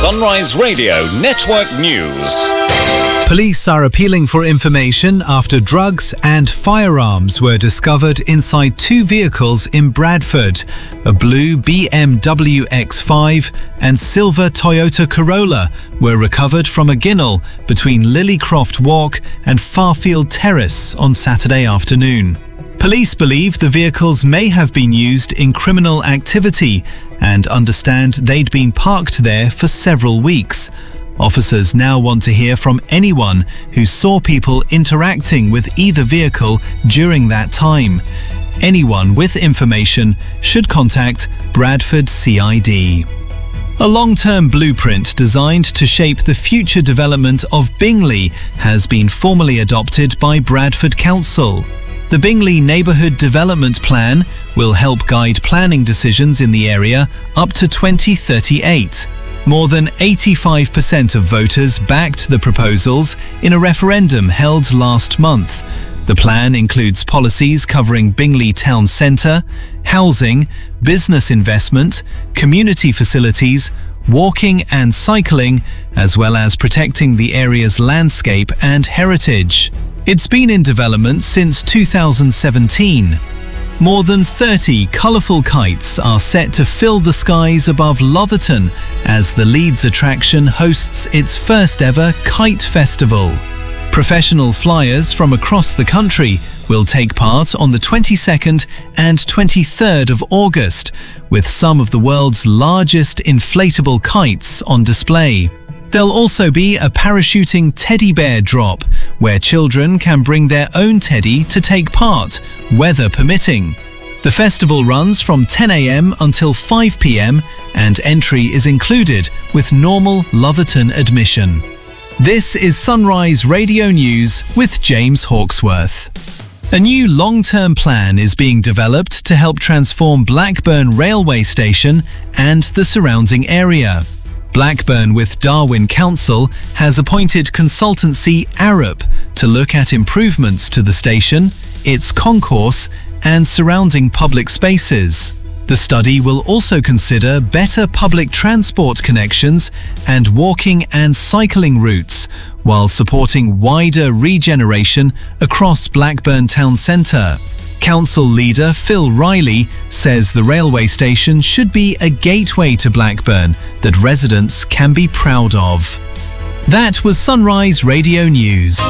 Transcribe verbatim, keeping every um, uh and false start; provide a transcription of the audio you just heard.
Sunrise Radio Network News. Police are appealing for information after drugs and firearms were discovered inside two vehicles in Bradford. A blue B M W X five and silver Toyota Corolla were recovered from a ginnel between Lilycroft Walk and Farfield Terrace on Saturday afternoon. Police believe the vehicles may have been used in criminal activity and understand they'd been parked there for several weeks. Officers now want to hear from anyone who saw people interacting with either vehicle during that time. Anyone with information should contact Bradford C I D. A long-term blueprint designed to shape the future development of Bingley has been formally adopted by Bradford Council. The Bingley Neighbourhood Development Plan will help guide planning decisions in the area up to twenty thirty-eight. More than eighty-five percent of voters backed the proposals in a referendum held last month. The plan includes policies covering Bingley Town Centre, housing, business investment, community facilities, walking and cycling, as well as protecting the area's landscape and heritage. It's been in development since two thousand seventeen. More than thirty colourful kites are set to fill the skies above Lotherton as the Leeds attraction hosts its first ever Kite Festival. Professional flyers from across the country will take part on the twenty-second and twenty-third of August, with some of the world's largest inflatable kites on display. There'll also be a parachuting teddy bear drop, where children can bring their own teddy to take part, weather permitting. The festival runs from ten a m until five p m and entry is included with normal Lotherton admission. This is Sunrise Radio News with James Hawksworth. A new long-term plan is being developed to help transform Blackburn Railway Station and the surrounding area. Blackburn with Darwen Council has appointed consultancy Arup to look at improvements to the station, its concourse and surrounding public spaces. The study will also consider better public transport connections and walking and cycling routes, while supporting wider regeneration across Blackburn Town Centre. Council leader Phil Riley says the railway station should be a gateway to Blackburn that residents can be proud of. That was Sunrise Radio News.